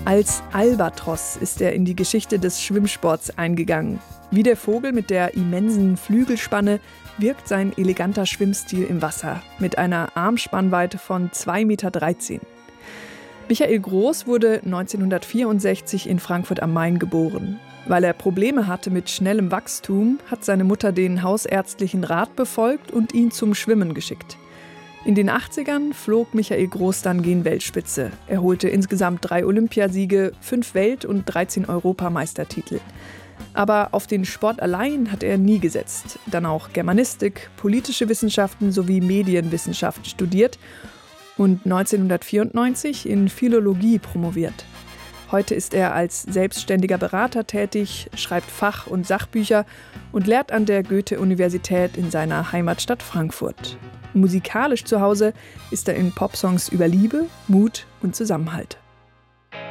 Als Albatros ist er in die Geschichte des Schwimmsports eingegangen. Wie der Vogel mit der immensen Flügelspanne wirkt sein eleganter Schwimmstil im Wasser mit einer Armspannweite von 2,13 Meter. Michael Groß wurde 1964 in Frankfurt am Main geboren. Weil er Probleme hatte mit schnellem Wachstum, hat seine Mutter den hausärztlichen Rat befolgt und ihn zum Schwimmen geschickt. In den 80ern flog Michael Groß dann gen Weltspitze. Er holte insgesamt 3 Olympiasiege, 5 Welt- und 13 Europameistertitel. Aber auf den Sport allein hat er nie gesetzt. Dann auch Germanistik, politische Wissenschaften sowie Medienwissenschaft studiert und 1994 in Philologie promoviert. Heute ist er als selbstständiger Berater tätig, schreibt Fach- und Sachbücher und lehrt an der Goethe-Universität in seiner Heimatstadt Frankfurt. Musikalisch zu Hause ist er in Popsongs über Liebe, Mut und Zusammenhalt.